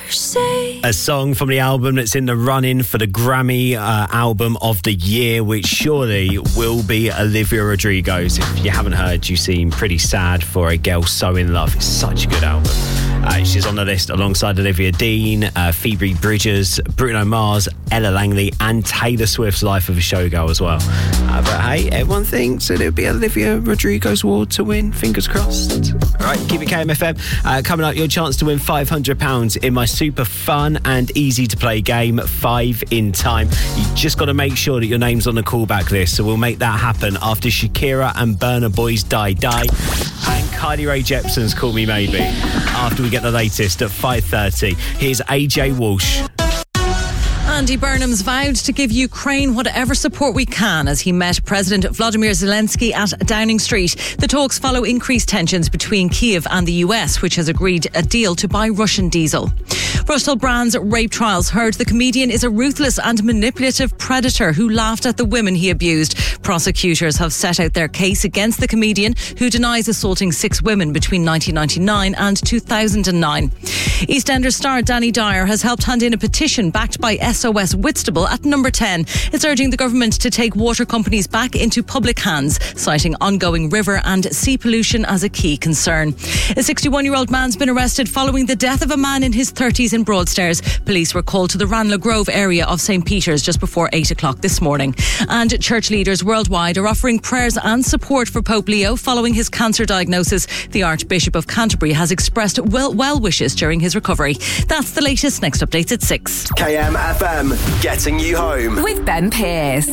A song from the album that's in the run-in for the Grammy album of the year, which surely will be Olivia Rodrigo's. If you haven't heard, you seem pretty sad for a girl so in love. It's such a good album. She's on the list alongside Olivia Dean, Phoebe Bridgers, Bruno Mars, Ella Langley and Taylor Swift's Life of a Showgirl as well. But hey, everyone thinks that it'll be Olivia Rodrigo's award to win. Fingers crossed. All right, keep it KMFM. Coming up, your chance to win £500 in my super fun and easy to play game, 5 in Time. You just got to make sure that your name's on the callback list, so we'll make that happen after Shakira and Burna Boy's Die Die and Kylie Rae Jepsen's Call Me Maybe. After we get the latest at 5:30, here's AJ Walsh. Andy Burnham's vowed to give Ukraine whatever support we can as he met President Vladimir Zelensky at Downing Street. The talks follow increased tensions between Kyiv and the US, which has agreed a deal to buy Russian diesel. Russell Brand's rape trials heard the comedian is a ruthless and manipulative predator who laughed at the women he abused. Prosecutors have set out their case against the comedian, who denies assaulting 6 women between 1999 and 2009. EastEnders star Danny Dyer has helped hand in a petition backed by SOS Whitstable at number 10. It's urging the government to take water companies back into public hands, citing ongoing river and sea pollution as a key concern. A 61-year-old man's been arrested following the death of a man in his 30s in Broadstairs. Police were called to the Ranelagh Grove area of St. Peter's just before 8 o'clock this morning. And church leaders worldwide are offering prayers and support for Pope Leo following his cancer diagnosis. The Archbishop of Canterbury has expressed well wishes during his recovery. That's the latest. Next update at 6. KMFM, getting you home. With Ben Pearce.